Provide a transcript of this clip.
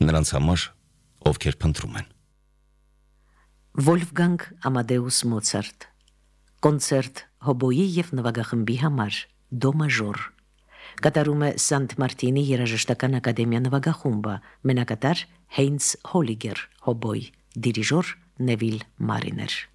նրանց համար, ովքեր փնտրում են։ Վոլֆգանգ Ամադեուս Մոցարտ Կոնցերտ հոբոյի և նվագախմբի համար դո մաժոր կատարում է Սանտ Մարտինի երաժշտական ակադեմիա նվագախումբը, մենակատար Հեյնց Հոլիգեր հոբոյ, դիրիժոր Նևիլ Մարիներ։